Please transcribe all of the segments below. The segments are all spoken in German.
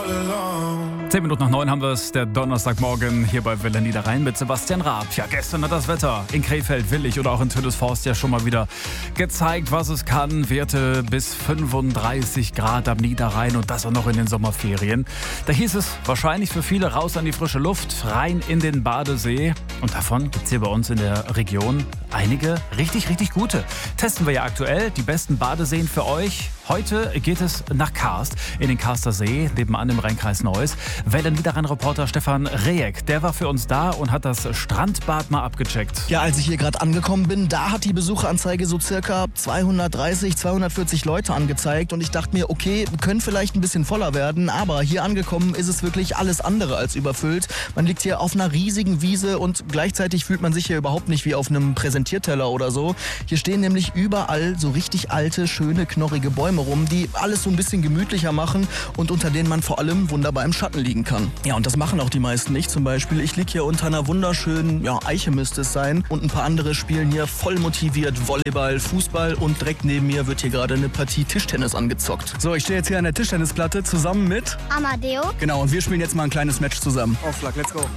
8:10 haben wir es, der Donnerstagmorgen hier bei Welle Niederrhein mit Sebastian Raab. Ja, gestern hat das Wetter in Krefeld, Willich oder auch in Tödesforst ja schon mal wieder gezeigt, was es kann. Werte bis 35 Grad am Niederrhein und das auch noch in den Sommerferien. Da hieß es wahrscheinlich für viele raus an die frische Luft, rein in den Badesee. Und davon gibt es hier bei uns in der Region einige richtig, richtig gute. Testen wir ja aktuell die besten Badeseen für euch. Heute geht es nach Karst, in den Karster See, nebenan im Rheinkreis Neuss. Welle-Niederrhein-Reporter Stefan Rejek, der war für uns da und hat das Strandbad mal abgecheckt. Ja, als ich hier gerade angekommen bin, da hat die Besucheranzeige so circa 230, 240 Leute angezeigt. Und ich dachte mir, okay, können vielleicht ein bisschen voller werden. Aber hier angekommen ist es wirklich alles andere als überfüllt. Man liegt hier auf einer riesigen Wiese und gleichzeitig fühlt man sich hier überhaupt nicht wie auf einem Präsentierteller oder so. Hier stehen nämlich überall so richtig alte, schöne, knorrige Bäume rum, die alles so ein bisschen gemütlicher machen und unter denen man vor allem wunderbar im Schatten liegen kann. Ja, und das machen auch die meisten nicht. Zum Beispiel, ich liege hier unter einer wunderschönen, Eiche müsste es sein. Und ein paar andere spielen hier voll motiviert Volleyball, Fußball und direkt neben mir wird hier gerade eine Partie Tischtennis angezockt. So, ich stehe jetzt hier an der Tischtennisplatte zusammen mit Amadeo. Genau, und wir spielen jetzt mal ein kleines Match zusammen. Aufschlag, let's go.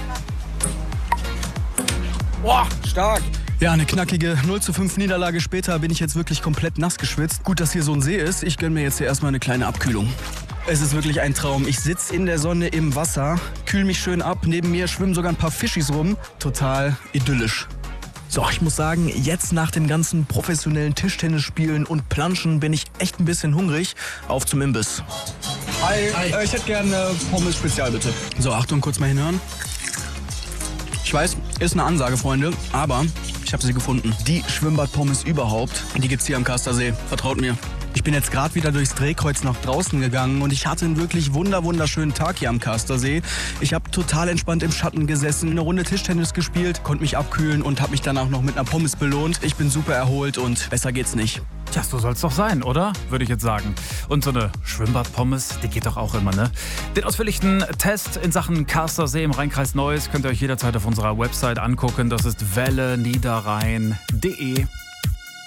Boah, stark. Ja, eine knackige 0:5 Niederlage später bin ich jetzt wirklich komplett nass geschwitzt. Gut, dass hier so ein See ist. Ich gönne mir jetzt hier erstmal eine kleine Abkühlung. Es ist wirklich ein Traum. Ich sitze in der Sonne im Wasser, kühl mich schön ab. Neben mir schwimmen sogar ein paar Fischis rum. Total idyllisch. So, ich muss sagen, jetzt nach dem ganzen professionellen Tischtennisspielen und Planschen bin ich echt ein bisschen hungrig. Auf zum Imbiss. Hi. Ich hätte gerne Pommes Spezial, bitte. So, Achtung, kurz mal hinhören. Ich weiß, ist eine Ansage, Freunde, aber ich habe sie gefunden. Die Schwimmbadpommes überhaupt, die gibt's hier am Karster See. Vertraut mir. Ich bin jetzt gerade wieder durchs Drehkreuz nach draußen gegangen und ich hatte einen wirklich wunderschönen Tag hier am Karster See. Ich habe total entspannt im Schatten gesessen, eine Runde Tischtennis gespielt, konnte mich abkühlen und habe mich danach noch mit einer Pommes belohnt. Ich bin super erholt und besser geht's nicht. Tja, so soll's doch sein, oder? Würde ich jetzt sagen. Und so eine Schwimmbadpommes, die geht doch auch immer, ne? Den ausführlichen Test in Sachen Karster See im Rheinkreis Neuss könnt ihr euch jederzeit auf unserer Website angucken. Das ist welleniederrhein.de.